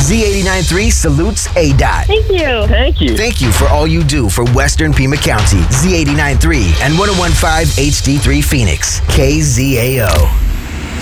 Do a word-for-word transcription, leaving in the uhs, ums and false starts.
Z eighty-nine point three salutes A D O T. Thank you. Thank you. Thank you for all you do for Western Pima County. Z eighty-nine point three and one oh one point five H D three Phoenix. K Z A O.